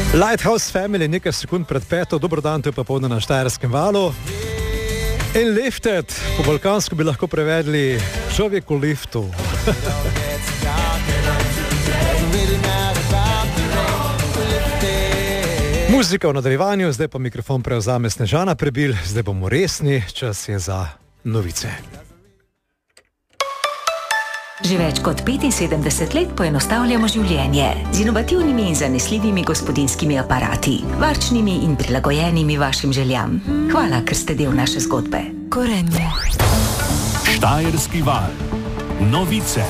Lighthouse Family, nekaj sekund pred 5, dobro dan, to je popoldne na Štajerskem valu. In lifted, po balkansko bi lahko prevedli človek v liftu. Muzika v nadaljevanju, zdaj pa mikrofon prevzame Snežana Prebil, zdaj bomo resni, čas je za novice. Že več kot 75 let poenostavljamo življenje z inovativnimi in zanesljivimi gospodinjskimi aparati, varčnimi in prilagojenimi vašim željam. Hvala, ker ste del naše zgodbe. Gorenje. Štajerski val. Novice.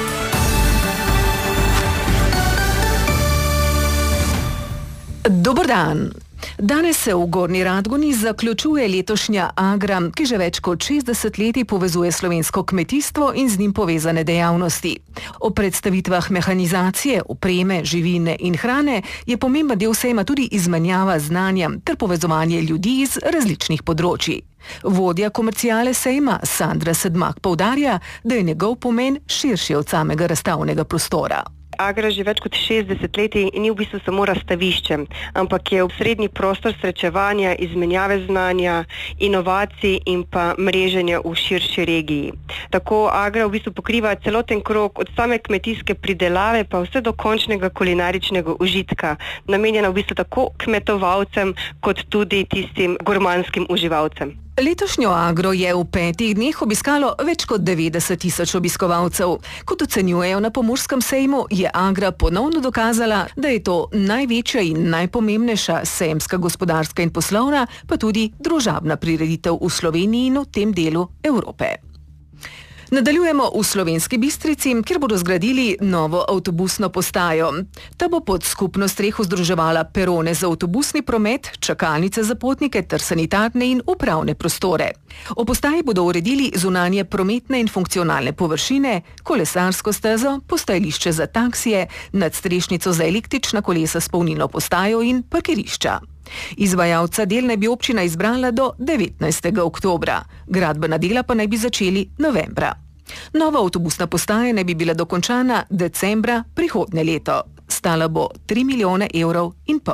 Dober dan. Danes se v Gornji Radgoni zaključuje letošnja Agra, ki že več kot 60 leti povezuje slovensko kmetijstvo in z njim povezane dejavnosti. O predstavitvah mehanizacije, opreme, živine in hrane je pomemben del sejma tudi izmenjava znanja ter povezovanje ljudi iz različnih področij. Vodja komerciale sejma Sandra Sedmak poudarja, da je njegov pomen širši od samega razstavnega prostora. Agra že več kot 60 let in ni v bistvu samo razstavišče, ampak je srednji prostor srečevanja, izmenjave znanja, inovacij in pa mreženja v širši regiji. Tako Agra v bistvu pokriva celoten krog od same kmetijske pridelave pa vse do končnega kulinaričnega užitka, namenjena v bistvu tako kmetovalcem kot tudi tistim gurmanskim uživalcem. Letošnjo Agro je v 5 dneh obiskalo več kot 90,000 obiskovalcev. Kot ocenjujejo na Pomurskem sejmu, je Agra ponovno dokazala, da je to največja in najpomembnejša sejemska gospodarska in poslovna, pa tudi družabna prireditev v Sloveniji in v tem delu Evrope. Nadaljujemo v Slovenski Bistrici, kjer bodo zgradili novo avtobusno postajo. Ta bo pod skupno streho združevala perone za avtobusni promet, čakalnice za potnike ter sanitarne in upravne prostore. O postaji bodo uredili zunanje prometne in funkcionalne površine, kolesarsko stezo, postajališče za taksije, nadstrešnico za električna kolesa s polnilno postajo in parkirišča. Izvajalca del naj bi občina izbrala do 19. oktobra. Gradbena dela pa naj bi začeli novembra. Nova avtobusna postaja naj bi bila dokončana decembra prihodnje leto. Stala bo 3,5 milijona evrov.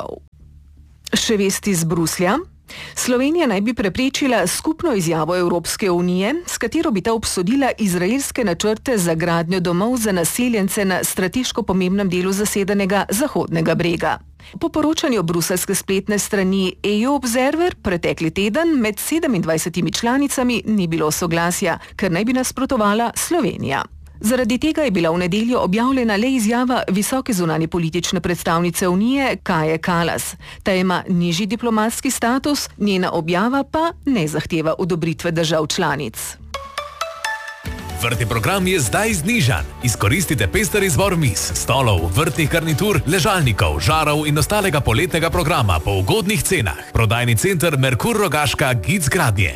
Še vesti iz Bruslja. Slovenija naj bi preprečila skupno izjavo Evropske unije, s katero bi ta obsodila izraelske načrte za gradnjo domov za naseljence na strateško pomembnem delu zasedenega Zahodnega brega. Po poročanju bruseljske spletne strani EU Observer pretekli teden med 27 članicami ni bilo soglasja, ker naj bi nasprotovala Slovenija. Zaradi tega je bila v nedeljo objavljena le izjava visoke zunanje politične predstavnice Unije Kaje Kallas. Ta ima nižji diplomatski status, njena objava pa ne zahteva odobritve držav članic. Vrtni program je zdaj znižan. Izkoristite pester izbor miz, stolov, vrtnih garnitur, ležalnikov, žarov in ostalega poletnega programa po ugodnih cenah. Prodajni center Merkur Rogaška Gic Gradnje.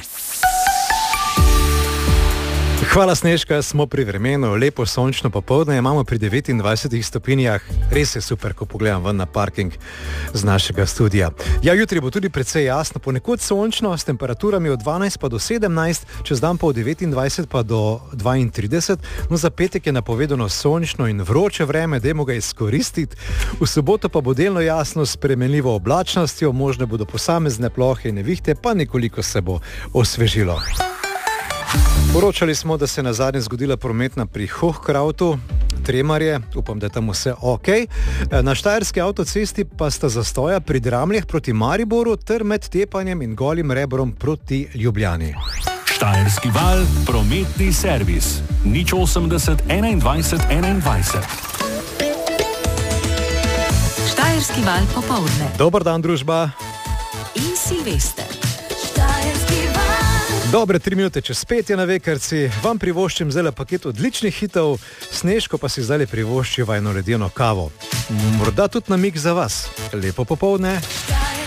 Hvala Snežka, smo pri vremenu, lepo sončno popoldne, imamo pri 29 stopinjah, res je super, ko pogledam ven na parking z našega studija. Ja, jutri bo tudi precej jasno, ponekod sončno, s temperaturami od 12 pa do 17, čez dan pa od 29 pa do 32, no za petek je napovedano sončno in vroče vreme, dajmo ga izkoristiti. V soboto pa bo delno jasno s spremenljivo oblačnostjo, možne bodo posamezne plohe in nevihte, pa nekoliko se bo osvežilo. Poročali smo, da se je nazadnje zgodila prometna pri Hochkrautu, Tremarje, upam, da je tam vse ok. Na Štajerski avtocesti pa sta zastoja pri Dramljah proti Mariboru ter med Tepanjem in Golim Rebrom proti Ljubljani. Štajerski val, prometni servis. 080 21 21. Štajerski val popoldne. Dober dan, družba. In Silvester. Dobre 3 minute čez 5 je na vekarci, vam privoščim zdaj paket odličnih hitov, Snežko pa si zdaj privoščiva eno ledeno kavo. Morda tudi namig za vas. Lepo popoldne.